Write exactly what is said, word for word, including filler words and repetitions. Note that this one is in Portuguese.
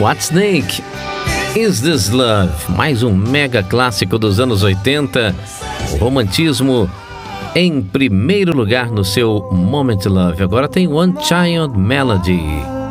Whitesnake, Is This Love? Mais um mega clássico dos anos oitenta. O romantismo em primeiro lugar no seu Moment Love. Agora tem One Child Melody.